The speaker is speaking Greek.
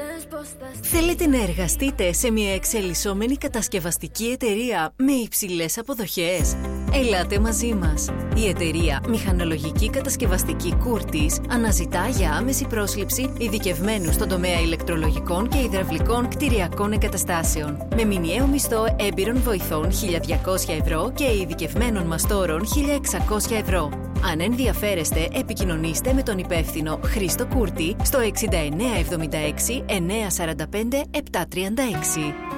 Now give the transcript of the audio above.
Θέλετε να εργαστείτε σε μια εξελισσόμενη κατασκευαστική εταιρεία με υψηλές αποδοχές? Ελάτε μαζί μας. Η εταιρεία Μηχανολογική Κατασκευαστική Curtis αναζητά για άμεση πρόσληψη ειδικευμένους στον τομέα ηλεκτρολογικών και υδραυλικών κτηριακών εγκαταστάσεων. Με μηνιαίο μισθό έμπειρων βοηθών 1.200 ευρώ και ειδικευμένων μαστόρων 1.600 ευρώ. Αν ενδιαφέρεστε, επικοινωνήστε με τον υπεύθυνο Χρήστο Κούρτη στο 6976 945 736.